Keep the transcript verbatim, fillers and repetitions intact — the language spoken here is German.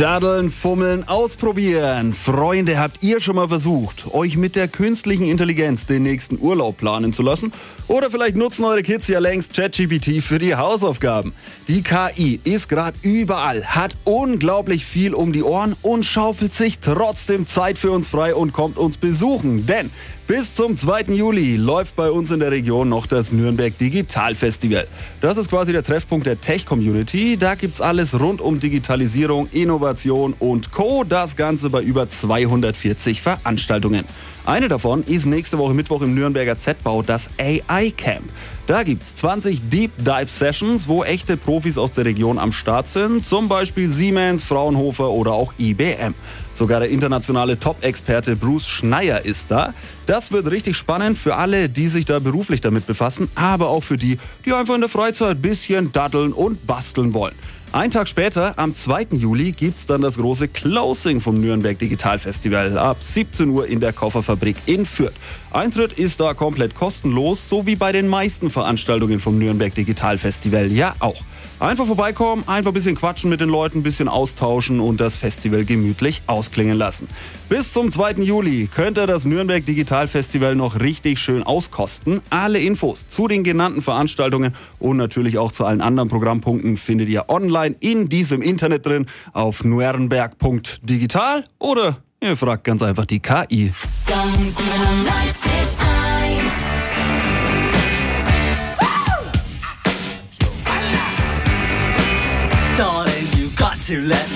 Daddeln, fummeln, ausprobieren. Freunde, habt ihr schon mal versucht, euch mit der künstlichen Intelligenz den nächsten Urlaub planen zu lassen? Oder vielleicht nutzen eure Kids ja längst ChatGPT für die Hausaufgaben. Die K I ist gerade überall, hat unglaublich viel um die Ohren und schaufelt sich trotzdem Zeit für uns frei und kommt uns besuchen. Denn bis zum zweiten Juli läuft bei uns in der Region noch das Nürnberg Digital Festival. Das ist quasi der Treffpunkt der Tech-Community. Da gibt's alles rund um Digitalisierung, Innovation und Co. Das Ganze bei über zweihundertvierzig Veranstaltungen. Eine davon ist nächste Woche Mittwoch im Nürnberger Z-Bau, das A I Camp. Da gibt's zwanzig Deep Dive Sessions, wo echte Profis aus der Region am Start sind. Zum Beispiel Siemens, Fraunhofer oder auch I B M. Sogar der internationale Top-Experte Bruce Schneier ist da. Das wird richtig spannend für alle, die sich da beruflich damit befassen, aber auch für die, die einfach in der Freizeit ein bisschen daddeln und basteln wollen. Ein Tag später, am zweiten Juli, gibt's dann das große Closing vom Nürnberg Digital Festival ab siebzehn Uhr in der Kofferfabrik in Fürth. Eintritt ist da komplett kostenlos, so wie bei den meisten Veranstaltungen vom Nürnberg Digital Festival ja auch. Einfach vorbeikommen, einfach ein bisschen quatschen mit den Leuten, ein bisschen austauschen und das Festival gemütlich ausklingen lassen. Bis zum zweiten Juli könnt ihr das Nürnberg Digital Festival noch richtig schön auskosten. Alle Infos zu den genannten Veranstaltungen und natürlich auch zu allen anderen Programmpunkten findet ihr online in diesem Internet drin auf nuernberg punkt digital oder ihr fragt ganz einfach die K I. Gang siebenundneunzig Komma eins. Darling, you got to let